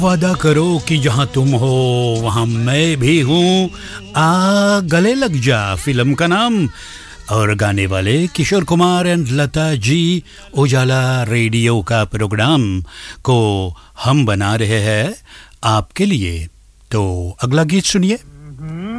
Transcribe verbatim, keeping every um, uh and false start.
वादा करो कि जहां तुम हो वहां मैं भी हूँ, आ गले लग जा फिल्म का नाम, और गाने वाले किशोर कुमार एंड लता जी। उजाला रेडियो का प्रोग्राम को हम बना रहे हैं आपके लिए। तो अगला गीत सुनिए।